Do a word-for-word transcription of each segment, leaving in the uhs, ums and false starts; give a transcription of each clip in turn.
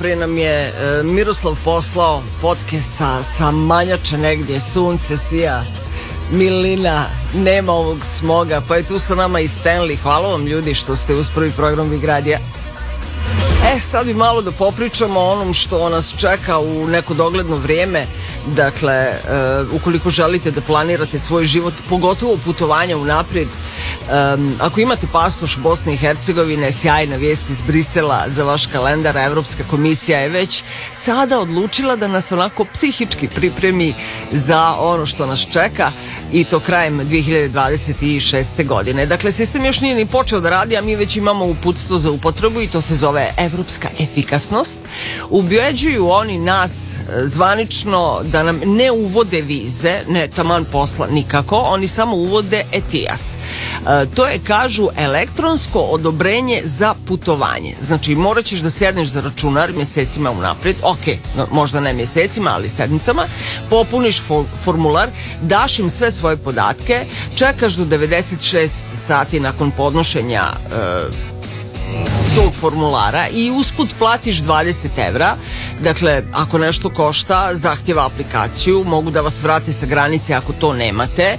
pre nam je e, Miroslav poslao fotke sa, sa Manjače negdje, sunce sija, milina, nema ovog smoga, pa je tu sa nama i Stanley. Hvala vam ljudi što ste uz prvi program Vigradija. E, sad bi malo da popričamo o onom što nas čeka u neko dogledno vrijeme. Dakle, e, ukoliko želite da planirate svoj život, pogotovo putovanja unaprijed, e, ako imate pasoš Bosne i Hercegovine, sjajna vijest iz Brisela za vaš kalendar. Evropska komisija je već sada odlučila da nas onako psihički pripremi za ono što nas čeka, i to krajem dvije hiljade dvadeset šeste. godine. Dakle, sistem još nije ni počeo da radi, a mi već imamo uputstvo za upotrebu i to se zove Evropska efikasnost. Ubeđuju oni nas zvanično da nam ne uvode vize, ne taman posla nikako, oni samo uvode E T I A S. E, to je, kažu, elektronsko odobrenje za putovanje. Znači, morat ćeš da sedneš za računar mjesecima unaprijed, ok, no, možda ne mjesecima, ali sedmicama, popuniš fo- formular, daš im sve svoje podatke, čekaš do devedeset šest sati nakon podnošenja e, tog formulara i usput platiš dvadeset evra. Dakle, ako nešto košta, zahtjeva aplikaciju, mogu da vas vrate sa granice ako to nemate.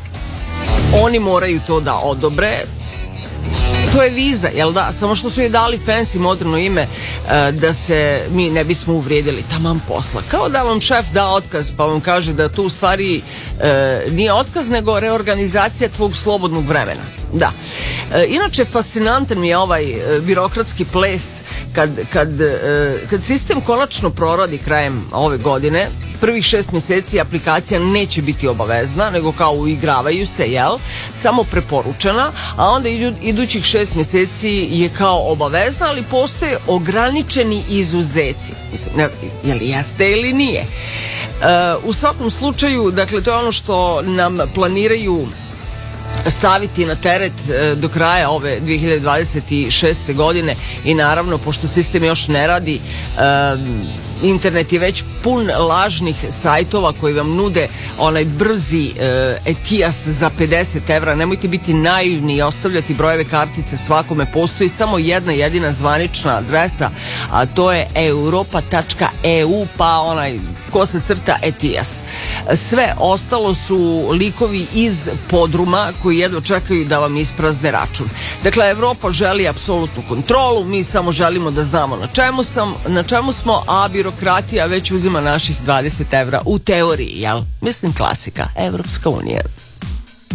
Oni moraju to da odobre. To je viza, jel da? Samo što su je dali fancy moderno ime, e, da se mi ne bismo uvrijedili taman posla. Kao da vam šef da otkaz pa vam kaže da to u stvari e, nije otkaz nego reorganizacija tvog slobodnog vremena. Da. E, inače, fascinantan mi je ovaj e, birokratski ples kad, kad, e, kad sistem konačno proradi krajem ove godine. Prvih šest mjeseci aplikacija neće biti obavezna, nego kao uigravaju se, jel? Samo preporučena, a onda idu, idućih šest mjeseci je kao obavezna, ali postoje ograničeni izuzeci. Mislim, ne znam, je li jeste ili nije. E, u svakom slučaju, dakle, to je ono što nam planiraju staviti na teret e, do kraja ove dvije hiljade dvadeset šeste. godine, i naravno, pošto sistem još ne radi, e, internet je već pun lažnih sajtova koji vam nude onaj brzi e, E T I A S za pedeset evra. Nemojte biti naivni i ostavljati brojeve kartice svakome. Postoji samo jedna jedina zvanična adresa, a to je europa tačka e u, pa onaj kosa crta E T I A S. Sve ostalo su likovi iz podruma koji jedva čekaju da vam isprazne račun. Dakle, Evropa želi apsolutnu kontrolu, mi samo želimo da znamo na čemu, sam, na čemu smo, a birokratija već uzima naših dvadeset evra u teoriji, jel? Mislim, klasika, Evropska unija.